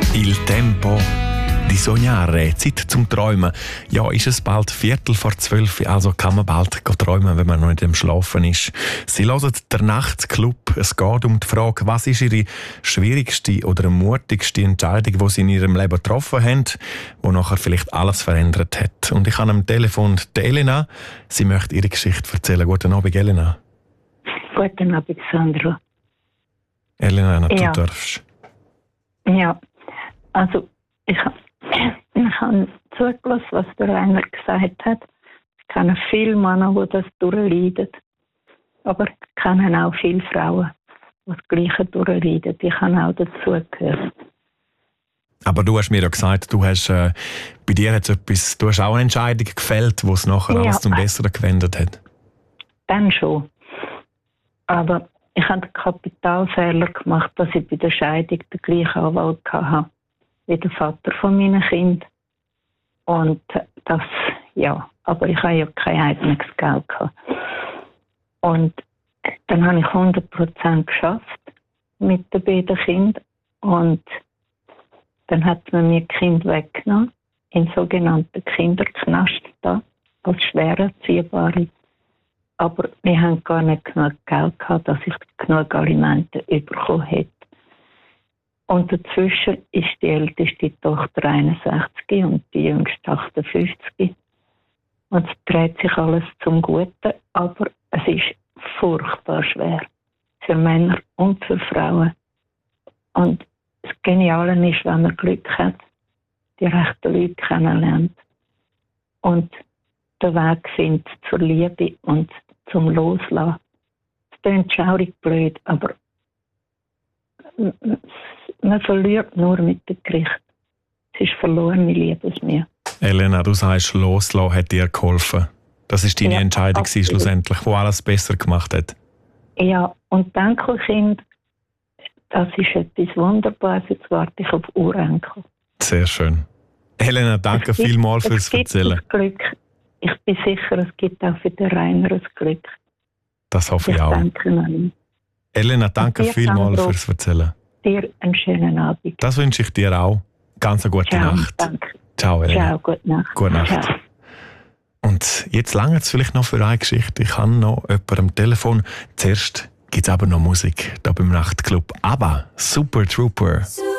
Il tempo di sognare, Zeit zum Träumen. Ja, ist es bald 11:15, also kann man bald träumen, wenn man noch nicht im Schlafen ist. Sie hören den Nachtclub. Es geht um die Frage, was ist Ihre schwierigste oder mutigste Entscheidung, die Sie in Ihrem Leben getroffen haben, die nachher vielleicht alles verändert hat. Und ich habe am Telefon die Elena. Sie möchte ihre Geschichte erzählen. Guten Abend, Elena. Guten Abend, Sandro. Elena, du Ja. darfst. Ja, also ich habe zugelassen, was der Rainer gesagt hat. Ich kenne viele Männer, die das durchleiden. Aber ich kenne auch viele Frauen, die das Gleiche durchleiden. Ich habe auch dazugehört. Aber du hast mir ja gesagt, du hast, bei dir hat etwas, du hast auch eine Entscheidung gefällt, die es nachher Ja. alles zum Besseren gewendet hat. Dann schon. Aber ich habe den Kapitalfehler gemacht, dass ich bei der Scheidung den gleichen Anwalt hatte wie der Vater von meinen Kindern. Und das, ja, aber ich habe ja kein eigenes Geld gehabt. Und dann habe ich 100% geschafft mit den beiden Kindern. Und dann hat man mir die Kinder weggenommen, in sogenannten Kinderknast da, als schwer erziehbare. Aber wir haben gar nicht genug Geld gehabt, dass ich genug Alimente bekommen hätte. Und dazwischen ist die älteste Tochter 61 und die jüngste 58. Und es dreht sich alles zum Guten, aber es ist furchtbar schwer. Für Männer und für Frauen. Und das Geniale ist, wenn man Glück hat, die rechten Leute kennenlernt und den Weg findet zur Liebe und zum Loslassen. Es klingt schaurig blöd, aber man verliert nur mit dem Gericht. Es ist verlorene Liebesmühe. Elena, du sagst, loslassen hat dir geholfen. Das war deine Entscheidung schlussendlich, die alles besser gemacht hat. Ja, und Enkelkind, das ist etwas Wunderbares. Jetzt warte ich auf Urenkel. Sehr schön. Elena, danke vielmals fürs Erzählen. Das Glück. Ich bin sicher, es gibt auch für den Rainer ein Glück. Das hoffe ich auch. Denke an ihn. Elena, danke vielmals Sandro, fürs Erzählen. dir einen schönen Abend. Das wünsche ich dir auch. Ganz eine gute Ciao, Nacht. danke. Ciao, Elena. Ciao, gute Nacht. Gute Nacht. Ciao. Und jetzt lange es vielleicht noch für eine Geschichte. Ich habe noch jemanden am Telefon. Zuerst gibt es aber noch Musik hier beim Nachtclub. Aber Super Trooper.